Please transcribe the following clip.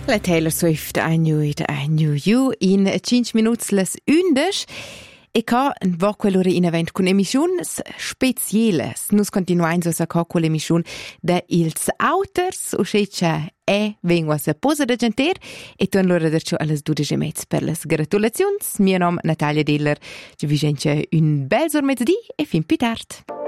La Taylor Swift I Knew It, I Knew You in 5 minuts las 11 e ca va quell'ora in event con emissions speciales. Nus continuains a ca con l'emission de ils auters o ceccia vengo a posa da genter e ton l'ora dercio alles 12:30 per las gratulazions. Mio nom Natalia Diller, ci vi un bel mezzodì e fin più tard.